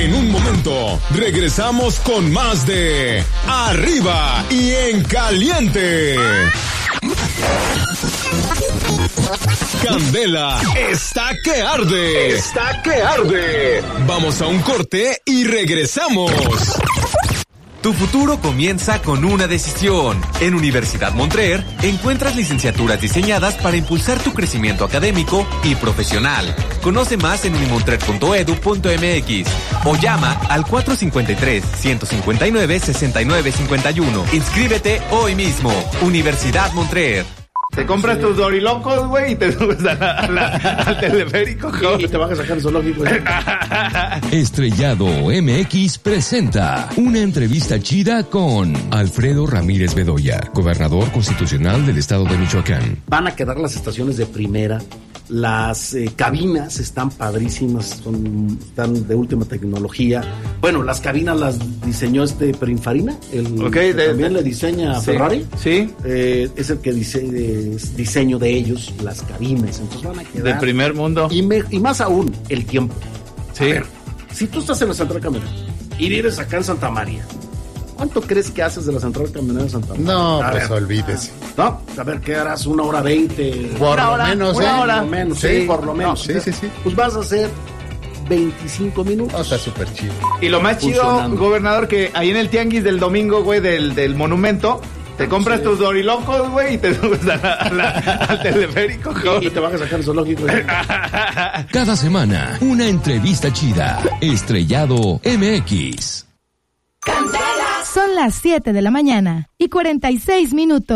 En un momento, regresamos con más de Arriba y en Caliente. Candela está que arde. Está que arde. Vamos a un corte y regresamos. Tu futuro comienza con una decisión. En Universidad Montreal encuentras licenciaturas diseñadas para impulsar tu crecimiento académico y profesional. Conoce más en unimontreal.edu.mx o llama al 453-159-6951. Inscríbete hoy mismo. Universidad Montreal. Te compras tus dorilocos, güey, y te subes al teleférico, y te vas a sacar el zoológico. Estrellado MX presenta una entrevista chida con Alfredo Ramírez Bedoya, gobernador constitucional del estado de Michoacán. Van a quedar las estaciones de primera. Las cabinas están padrísimas, están de última tecnología. Bueno, las cabinas las diseñó Pininfarina, también le diseña sí, Ferrari. Sí. Es el que diseño de ellos, las cabinas. Entonces van a quedar de primer mundo. Y más aún, el tiempo. Sí. A ver, si tú estás en la central camionera y vives acá en Santa María, ¿cuánto crees que haces de la central camionera de Santa María? No, pues olvídese. No, a ver, ¿qué harás? 1:20. Por lo menos, Por lo menos, sí, por lo menos. Sí. Pues vas a hacer 25 minutos. O sea, súper chido. Y lo más chido, gobernador, que ahí en el tianguis del domingo, güey, del monumento, te compras tus dorilocos, güey, y te subes al teleférico, y te vas a sacar el zoológico. Cada semana, una entrevista chida. Estrellado MX. Son las 7 de la mañana y 46 minutos.